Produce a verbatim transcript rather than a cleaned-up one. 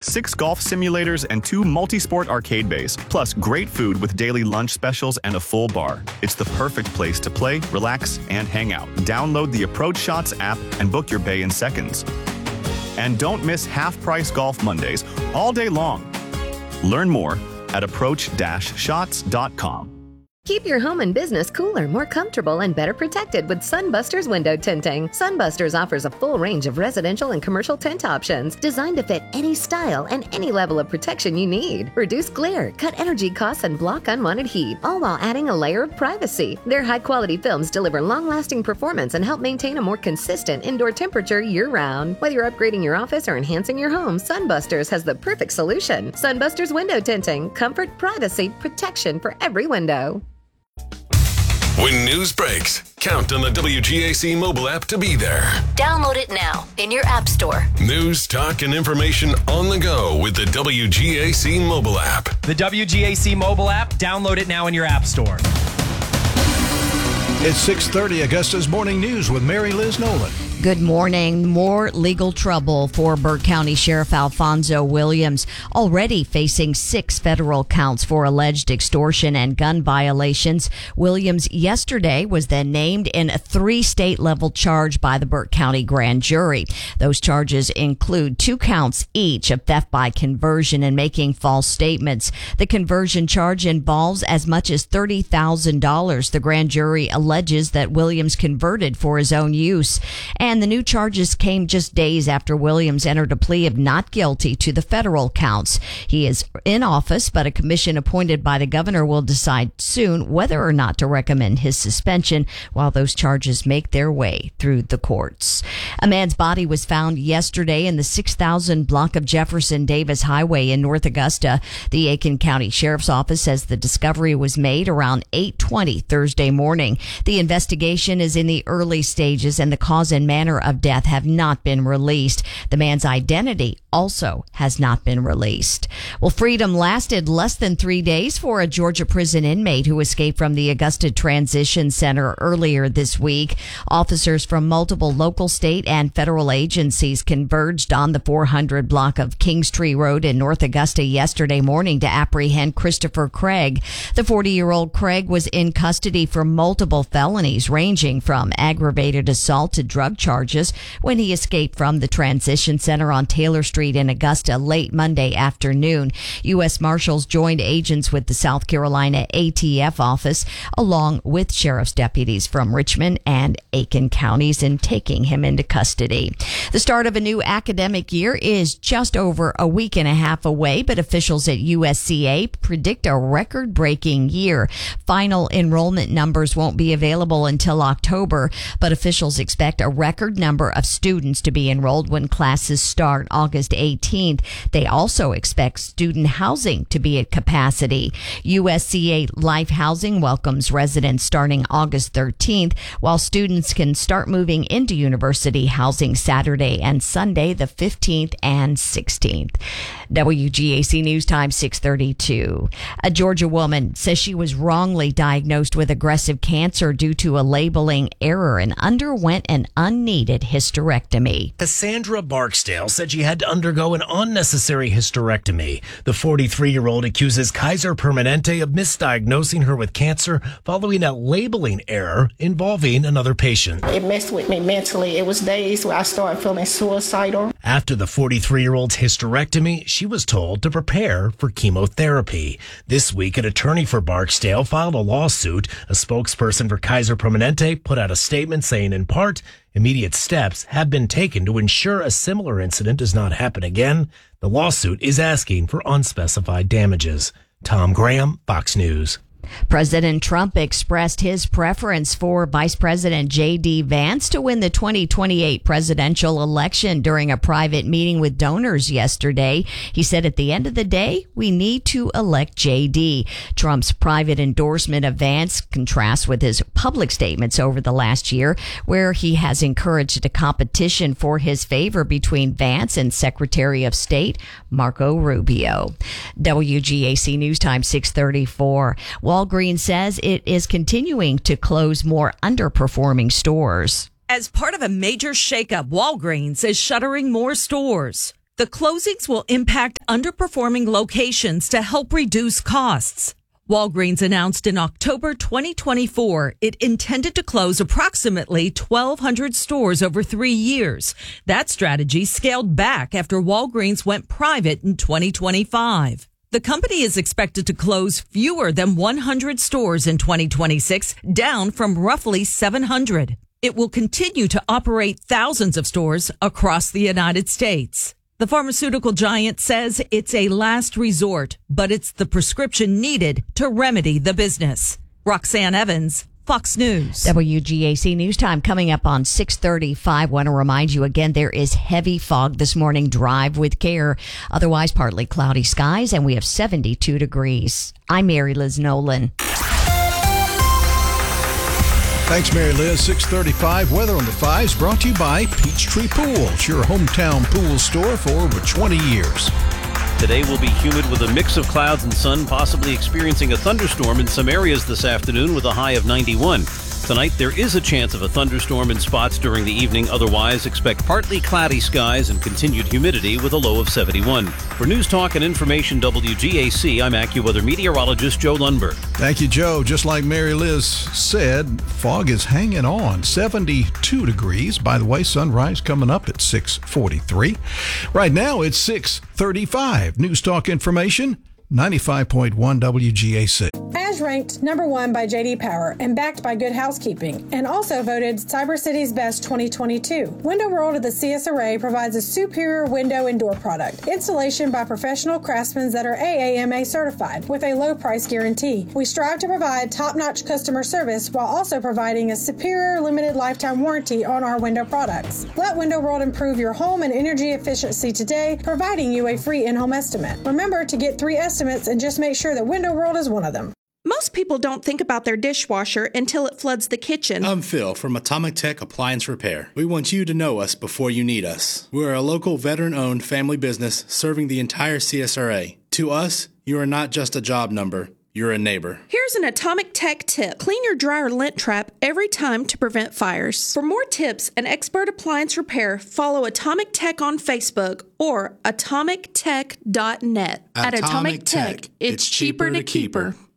six golf simulators, and two multi-sport arcade bays, plus great food with daily lunch specials and a full bar. It's the perfect place to play, relax, and hang out. Download the Approach Shots app and book your bay in seconds. And don't miss half-price golf Mondays all day long. Learn more at approach dash shots dot com. Keep your home and business cooler, more comfortable, and better protected with Sunbusters window tinting. Sunbusters offers a full range of residential and commercial tint options designed to fit any style and any level of protection you need. Reduce glare, cut energy costs, and block unwanted heat, all while adding a layer of privacy. Their high-quality films deliver long-lasting performance and help maintain a more consistent indoor temperature year-round. Whether you're upgrading your office or enhancing your home, Sunbusters has the perfect solution. Sunbusters window tinting. Comfort, privacy, protection for every window. When news breaks, count on the W G A C mobile app to be there. Download it now in your app store. News, talk, and information on the go with the W G A C mobile app. The W G A C mobile app, download it now in your app store. It's six thirty, Augusta's Morning News with Mary Liz Nolan. Good morning. More legal trouble for Burke County Sheriff Alfonso Williams, already facing six federal counts for alleged extortion and gun violations. Williams yesterday was then named in a three state level charge by the Burke County grand jury. Those charges include two counts each of theft by conversion and making false statements. The conversion charge involves as much as thirty thousand dollars. The grand jury alleges that Williams converted for his own use. And the new charges came just days after Williams entered a plea of not guilty to the federal counts. He is in office, but a commission appointed by the governor will decide soon whether or not to recommend his suspension while those charges make their way through the courts. A man's body was found yesterday in the six thousand block of Jefferson Davis Highway in North Augusta. The Aiken County Sheriff's Office says the discovery was made around eight twenty Thursday morning. The investigation is in the early stages and the cause and manner of death have not been released. The man's identity also has not been released. Well, freedom lasted less than three days for a Georgia prison inmate who escaped from the Augusta Transition Center earlier this week. Officers from multiple local, state, and federal agencies converged on the four hundred block of Kingstree Road in North Augusta yesterday morning to apprehend Christopher Craig. The forty-year-old Craig was in custody for multiple felonies ranging from aggravated assault to drug charges when he escaped from the Transition Center on Taylor Street in Augusta late Monday afternoon. U S Marshals joined agents with the South Carolina A T F office along with sheriff's deputies from Richmond and Aiken counties in taking him into custody. The start of a new academic year is just over a week and a half away, but officials at U S C A predict a record-breaking year. Final enrollment numbers won't be available until October, but officials expect a record number of students to be enrolled when classes start August eighteenth. They also expect student housing to be at capacity. U S C A Life Housing welcomes residents starting August thirteenth, while students can start moving into university housing Saturday and Sunday, the fifteenth and sixteenth. W G A C News Time six thirty-two. A Georgia woman says she was wrongly diagnosed with aggressive cancer due to a labeling error and underwent an unneeded hysterectomy. Cassandra Barksdale said she had to undergo an unnecessary hysterectomy. The forty-three-year-old accuses Kaiser Permanente of misdiagnosing her with cancer following a labeling error involving another patient. It messed with me mentally. It was days where I started feeling suicidal. After the forty-three-year-old's hysterectomy, she was told to prepare for chemotherapy. This week, an attorney for Barksdale filed a lawsuit. A spokesperson for Kaiser Permanente put out a statement saying, in part, immediate steps have been taken to ensure a similar incident does not happen again. The lawsuit is asking for unspecified damages. Tom Graham, Fox News. President Trump expressed his preference for Vice President J D. Vance to win the twenty twenty-eight presidential election during a private meeting with donors yesterday. He said, at the end of the day, we need to elect J D. Trump's private endorsement of Vance contrasts with his public statements over the last year, where he has encouraged a competition for his favor between Vance and Secretary of State Marco Rubio. W G A C News Time six thirty-four. Walgreens says it is continuing to close more underperforming stores. As part of a major shakeup, Walgreens is shuttering more stores. The closings will impact underperforming locations to help reduce costs. Walgreens announced in October twenty twenty-four it intended to close approximately twelve hundred stores over three years. That strategy scaled back after Walgreens went private in twenty twenty-five. The company is expected to close fewer than one hundred stores in twenty twenty-six, down from roughly seven hundred. It will continue to operate thousands of stores across the United States. The pharmaceutical giant says it's a last resort, but it's the prescription needed to remedy the business. Roxanne Evans, Fox News. W G A C News Time coming up on six thirty-five. Want to remind you again, there is heavy fog this morning. Drive with care. Otherwise, partly cloudy skies, and we have seventy-two degrees. I'm Mary Liz Nolan. Thanks, Mary Liz. six thirty-five. Weather on the fives brought to you by Peachtree Pools, your hometown pool store for over twenty years. Today will be humid with a mix of clouds and sun, possibly experiencing a thunderstorm in some areas this afternoon with a high of ninety-one. Tonight, there is a chance of a thunderstorm in spots during the evening. Otherwise, expect partly cloudy skies and continued humidity with a low of seventy-one. For News Talk and Information W G A C, I'm AccuWeather meteorologist Joe Lundberg. Thank you, Joe. Just like Mary Liz said, fog is hanging on. seventy-two degrees. By the way, sunrise coming up at six forty-three. Right now, it's six thirty-five. News Talk Information, ninety-five point one W G A C. As ranked number one by J D Power and backed by Good Housekeeping, and also voted Cyber City's Best twenty twenty-two. Window World of the C S R A provides a superior window and door product. Installation by professional craftsmen that are A A M A certified with a low price guarantee. We strive to provide top-notch customer service while also providing a superior limited lifetime warranty on our window products. Let Window World improve your home and energy efficiency today, providing you a free in-home estimate. Remember to get three estimates and just make sure that Window World is one of them. Most people don't think about their dishwasher until it floods the kitchen. I'm Phil from Atomic Tech Appliance Repair. We want you to know us before you need us. We're a local veteran-owned family business serving the entire C S R A. To us, you are not just a job number. You're a neighbor. Here's an Atomic Tech tip. Clean your dryer lint trap every time to prevent fires. For more tips and expert appliance repair, follow Atomic Tech on Facebook or atomic tech dot net. At Atomic Tech, it's cheaper to keep her.